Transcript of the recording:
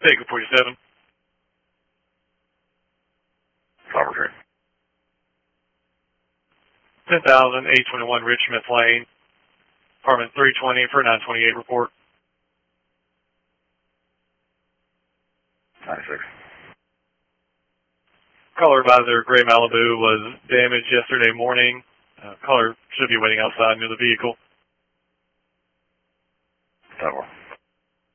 Vehicle 47. Flower Tree. 10,821 Rich Smith Lane. Apartment 320 for 928 report. 96. Caller advisor Gray Malibu was damaged yesterday morning. Caller should be waiting outside near the vehicle. 10-4.